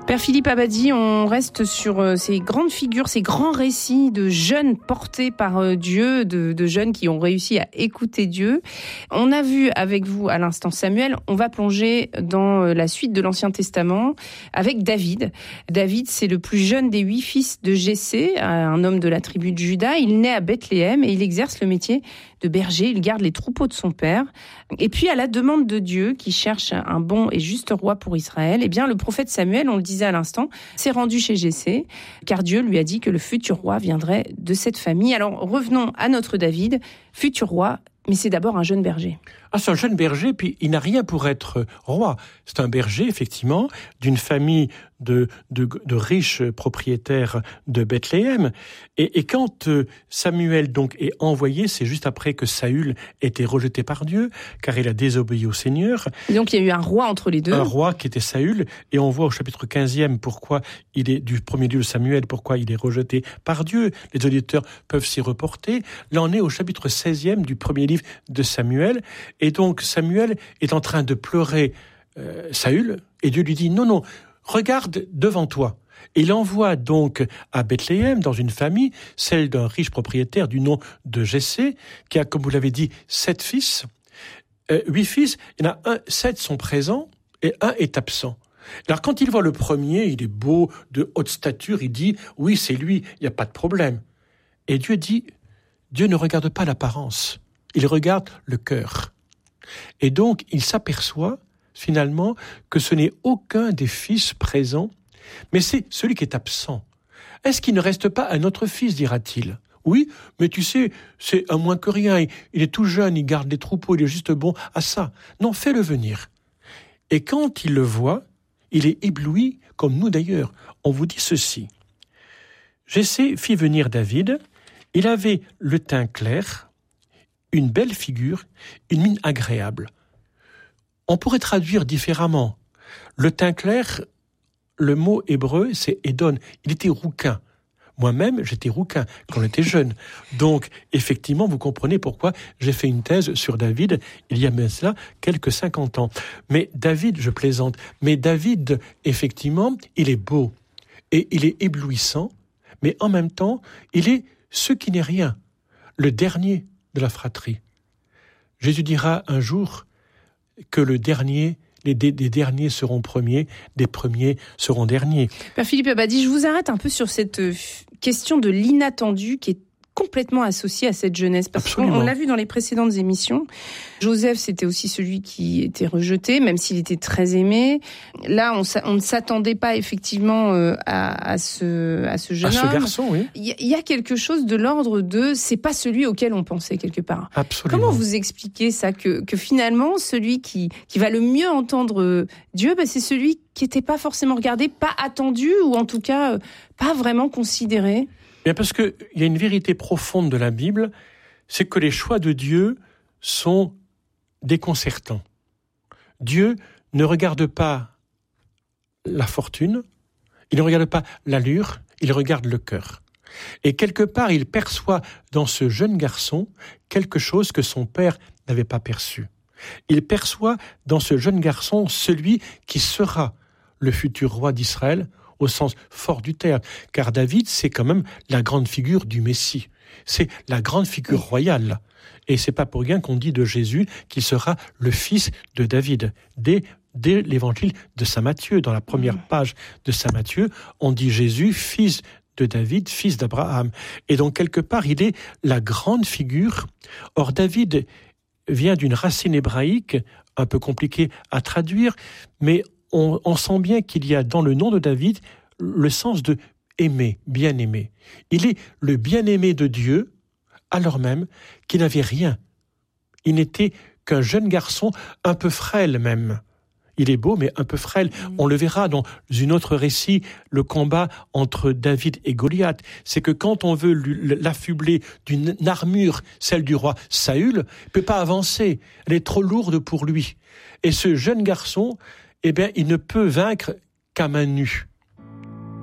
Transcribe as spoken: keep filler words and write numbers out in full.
Père Philippe Abadie, on reste sur ces grandes figures, ces grands récits de jeunes portés par Dieu, de, de jeunes qui ont réussi à écouter Dieu. On a vu avec vous à l'instant Samuel, on va plonger dans la suite de l'Ancien Testament avec David. David, c'est le plus jeune des huit fils de Jessé, un homme de la tribu de Juda. Il naît à Bethléem et il exerce le métier de berger. Il garde les troupeaux de son père. Et puis, à la demande de Dieu, qui cherche un bon et juste roi pour Israël, eh bien, le prophète Samuel, on le disait à l'instant, s'est rendu chez Jessé, car Dieu lui a dit que le futur roi viendrait de cette famille. Alors, revenons à notre David, futur roi, mais c'est d'abord un jeune berger. Ah, c'est un jeune berger, puis il n'a rien pour être roi. C'est un berger, effectivement, d'une famille de, de, de riches propriétaires de Bethléem. Et, et quand euh, Samuel donc est envoyé, c'est juste après que Saül était rejeté par Dieu, car il a désobéi au Seigneur. Et donc il y a eu un roi entre les deux. Un roi qui était Saül, et on voit au chapitre quinzième pourquoi il est, du premier livre de Samuel, pourquoi il est rejeté par Dieu. Les auditeurs peuvent s'y reporter. Là, on est au chapitre seizième du premier livre de Samuel. Et donc, Samuel est en train de pleurer euh, Saül, et Dieu lui dit, non, non, regarde devant toi. Et il envoie donc à Bethléem, dans une famille, celle d'un riche propriétaire du nom de Jessé, qui a, comme vous l'avez dit, sept fils. Euh, huit fils, il y en a un, sept sont présents, et un est absent. Alors, quand il voit le premier, il est beau, de haute stature, il dit, oui, c'est lui, il n'y a pas de problème. Et Dieu dit, Dieu ne regarde pas l'apparence, il regarde le cœur. Et donc, il s'aperçoit, finalement, que ce n'est aucun des fils présents, mais c'est celui qui est absent. Est-ce qu'il ne reste pas un autre fils, dira-t-il ? Oui, mais tu sais, c'est un moins que rien, il est tout jeune, il garde les troupeaux, il est juste bon à ça. Non, fais-le venir. Et quand il le voit, il est ébloui, comme nous d'ailleurs. On vous dit ceci. Jessé fit venir David, il avait le teint clair, une belle figure, une mine agréable. On pourrait traduire différemment. Le teint clair, le mot hébreu, c'est Édon. Il était rouquin. Moi-même, j'étais rouquin quand j'étais jeune. Donc, effectivement, vous comprenez pourquoi j'ai fait une thèse sur David il y a même cela quelques cinquante ans. Mais David, je plaisante, mais David, effectivement, il est beau et il est éblouissant, mais en même temps, il est ce qui n'est rien, le dernier de la fratrie. Jésus dira un jour que le dernier, les, des, des derniers seront premiers, des premiers seront derniers. Père Philippe Abadie, je vous arrête un peu sur cette question de l'inattendu qui est complètement associé à cette jeunesse. Parce Absolument. qu'on l'a vu dans les précédentes émissions. Joseph, c'était aussi celui qui était rejeté, même s'il était très aimé. Là, on, on ne s'attendait pas effectivement euh, à, à, ce, à ce jeune à homme. À ce garçon, oui. Il y, y a quelque chose de l'ordre de... C'est pas celui auquel on pensait quelque part. Absolument. Comment vous expliquez ça, que, que finalement, celui qui, qui va le mieux entendre Dieu, bah, c'est celui qui n'était pas forcément regardé, pas attendu, ou en tout cas, euh, pas vraiment considéré? Bien parce qu'il y a une vérité profonde de la Bible, c'est que les choix de Dieu sont déconcertants. Dieu ne regarde pas la fortune, il ne regarde pas l'allure, il regarde le cœur. Et quelque part, il perçoit dans ce jeune garçon quelque chose que son père n'avait pas perçu. Il perçoit dans ce jeune garçon celui qui sera le futur roi d'Israël, au sens fort du terme, car David, c'est quand même la grande figure du Messie. C'est la grande figure royale. Et c'est pas pour rien qu'on dit de Jésus qu'il sera le fils de David. Dès, dès l'évangile de saint Matthieu, dans la première page de saint Matthieu, on dit Jésus, fils de David, fils d'Abraham. Et donc, quelque part, il est la grande figure. Or, David vient d'une racine hébraïque, un peu compliquée à traduire, mais On, on sent bien qu'il y a dans le nom de David le sens de aimer, bien-aimé. Il est le bien-aimé de Dieu, alors même qu'il n'avait rien. Il n'était qu'un jeune garçon, un peu frêle même. Il est beau, mais un peu frêle. On le verra dans une autre récit, le combat entre David et Goliath. C'est que quand on veut l'affubler d'une armure, celle du roi Saül, il ne peut pas avancer. Elle est trop lourde pour lui. Et ce jeune garçon, eh bien, il ne peut vaincre qu'à main nue.